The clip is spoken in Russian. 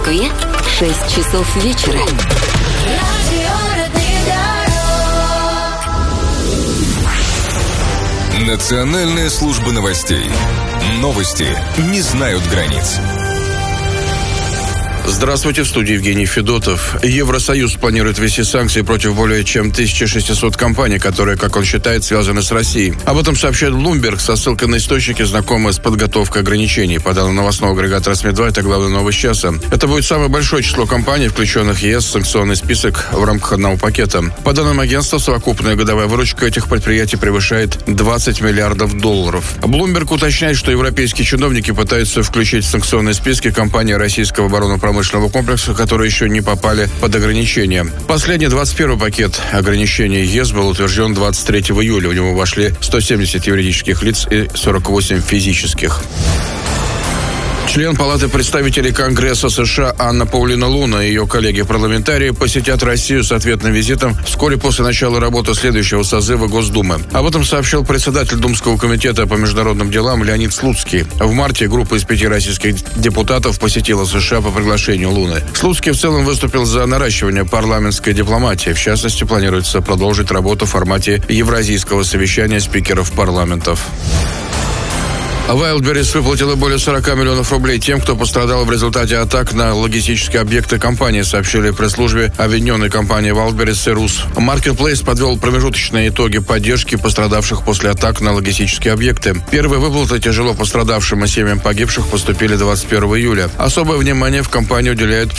Москве 6 часов вечера. Национальная служба новостей. Новости не знают границ. Здравствуйте, в студии Евгений Федотов. Евросоюз планирует ввести санкции против более чем 1600 компаний, которые, как он считает, связаны с Россией. Об этом сообщает Bloomberg со ссылкой на источники, знакомые с подготовкой ограничений. По данным новостного агрегатора СМИ-2, это главная новость часа. Это будет самое большое число компаний, включенных в ЕС в санкционный список в рамках одного пакета. По данным агентства, совокупная годовая выручка этих предприятий превышает $20 миллиардов. Bloomberg уточняет, что европейские чиновники пытаются включить в санкционные списки компании российского оборонно-промышленного комплекса, которые еще не попали под ограничения. Последний 21-й пакет ограничений ЕС был утвержден 23 июля. В него вошли 170 юридических лиц и 48 физических. Член Палаты представителей Конгресса США Анна Паулина Луна и ее коллеги-парламентарии посетят Россию с ответным визитом вскоре после начала работы следующего созыва Госдумы. Об этом сообщил председатель Думского комитета по международным делам Леонид Слуцкий. В марте группа из 5 российских депутатов посетила США по приглашению Луны. Слуцкий в целом выступил за наращивание парламентской дипломатии. В частности, планируется продолжить работу в формате евразийского совещания спикеров парламентов. Wildberries выплатила более 40 миллионов рублей тем, кто пострадал в результате атак на логистические объекты компании, сообщили в пресс-службе объединенной компании Wildberries и РУС. Marketplace подвел промежуточные итоги поддержки пострадавших после атак на логистические объекты. Первые выплаты тяжело пострадавшим и семьям погибших поступили 21 июля. Особое внимание в компании уделяют